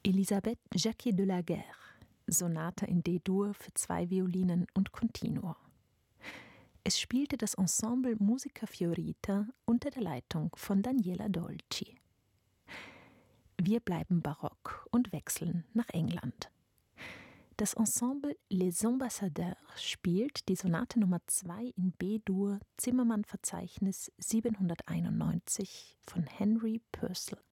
Elisabeth Jacquet de la Guerre, Sonate in D-Dur für 2 Violinen und Continuo. Es spielte das Ensemble Musica Fiorita unter der Leitung von Daniela Dolci. Wir bleiben barock und wechseln nach England. Das Ensemble Les Ambassadeurs spielt die Sonate Nummer 2 in B-Dur, Zimmermann-Verzeichnis 791 von Henry Purcell.